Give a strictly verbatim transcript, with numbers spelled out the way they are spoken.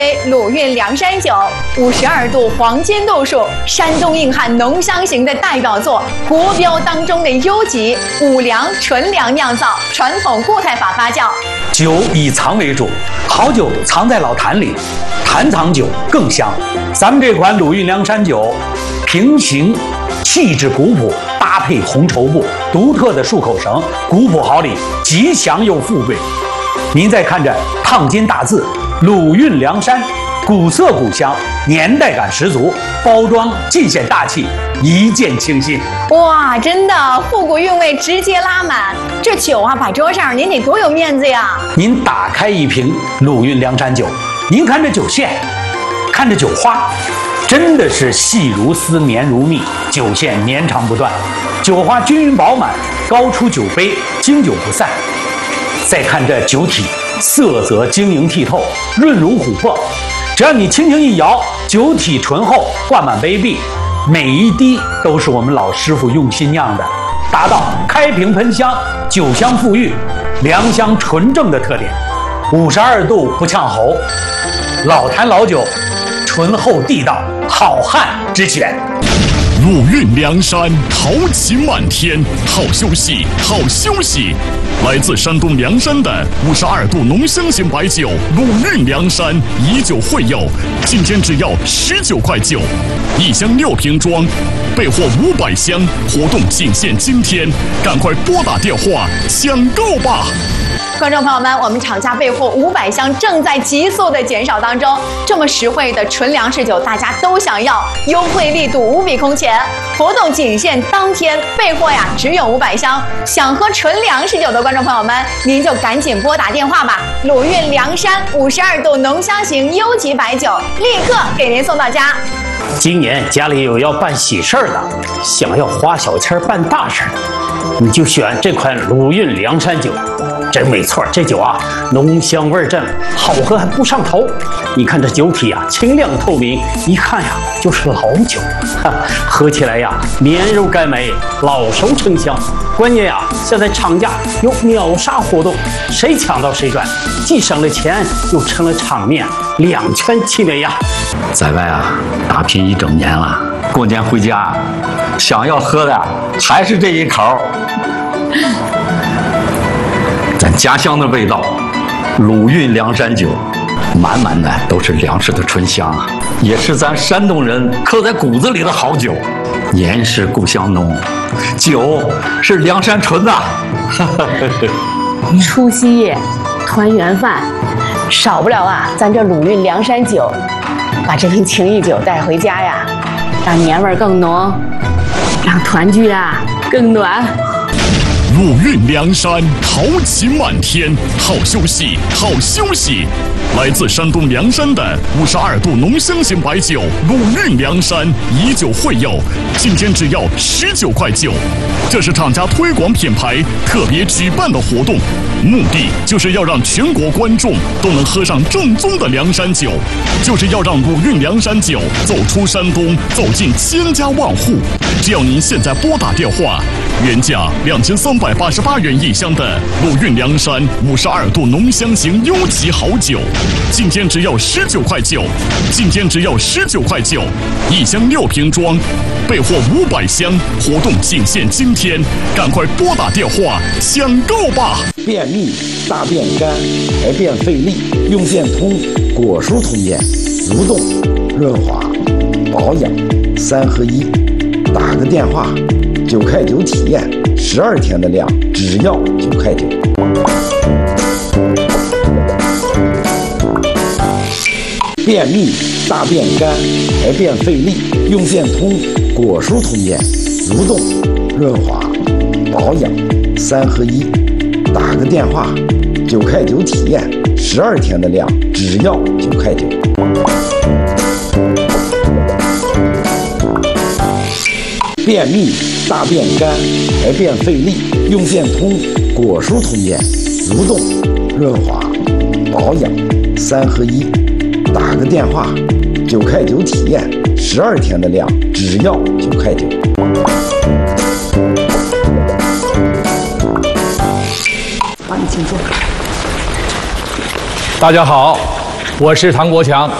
鲁韵凉山酒，五十二度黄金度数，山东硬汉浓香型的代表作，国标当中的优级，五粮纯粮酿造，传统固态法发酵。 酒以藏为主，好酒藏在老坛里，坛藏酒更香。咱们这款鲁韵凉山酒，平形气质古朴，搭配红绸布，独特的漱口绳，古朴好礼，吉祥又富贵。您再看着烫金大字。 鲁韵凉山，古色古香，年代感十足，包装尽显大气，一见倾心。 哇，真的复古韵味直接拉满，这酒啊摆桌上，您得多有面子呀！ 您打开一瓶鲁韵凉山酒，您看这酒线，看这酒花，真的是细如丝，绵如蜜，酒线绵长不断，酒花均匀饱满，高出酒杯，经久不散。再看这酒体。 色泽晶莹剔透，润如琥珀。只要你轻轻一摇，酒体醇厚，灌满杯壁，每一滴都是我们老师傅用心酿的，达到开瓶喷香、酒香馥郁、凉香纯正的特点。五十二度不呛喉，老坛老酒，醇厚地道，好汉之选。 鲁韵凉山，豪气漫天，好休息，好休息。来自山东凉山的五十二度浓香型白酒鲁韵凉山，以酒会友，今天只要十九块九，一箱六瓶装，备货五百箱，活动仅限今天，赶快拨打电话抢购吧！ 观众朋友们，我们厂家备货五百箱，正在急速的减少当中。这么实惠的纯粮食酒，大家都想要，优惠力度无比空前。活动仅限当天，备货呀只有五百箱。想喝纯粮食酒的观众朋友们，您就赶紧拨打电话吧。鲁韵凉山五十二度浓香型优级白酒，立刻给您送到家。 今年家里有要办喜事儿的，想要花小钱办大事儿，你就选这款鲁韵凉山酒。真没错，这酒啊，浓香味正，好喝还不上头。你看这酒体啊，清亮透明，一看呀就是老酒，哈，喝起来呀绵柔甘美，老熟成香。关键呀，现在厂家有秒杀活动，谁抢到谁赚，既省了钱，又成了场面，两全其美呀。 在外啊，打拼一整年了，过年回家，想要喝的还是这一口。咱家乡的味道，鲁韵凉山酒，满满的都是粮食的醇香啊，也是咱山东人刻在骨子里的好酒。年是故乡浓，酒是凉山纯呐。 除夕夜，团圆饭，少不了啊，咱这鲁韵凉山酒。 把这瓶情谊酒带回家呀，让年味更浓，让团聚啊更暖。 鲁韵凉山，豪气漫天，好休息，好休息。来自山东凉山的五十二度浓香型白酒鲁韵凉山，以酒会友，今天只要十九块九。这是厂家推广品牌特别举办的活动，目的就是要让全国观众都能喝上正宗的凉山酒，就是要让鲁韵凉山酒走出山东，走进千家万户。只要您现在拨打电话，原价两千三百八十八元一箱的鲁韵凉山五十二度浓香型优级好酒，今天只要十九块九，今天只要十九块九，一箱六瓶装，备货五百箱，活动仅限今天，赶快拨打电话抢购吧！ 便秘、大便干、排便费力，用便通果蔬通便，蠕动、润滑、保养三合一。打个电话，九块九体验，十二天的量只要九块九。便秘、大便干、排便费力，用便通果蔬通便，蠕动、润滑、保养三合一。打个电话，九块九体验，十二天的量只要九块九。便秘、大便干、排便费力，用便通果蔬通便，蠕动、润滑、保养三合一。打个电话，九块九体验，十二天的量只要九块九。 好，你请坐。 大家好， 我是唐国强。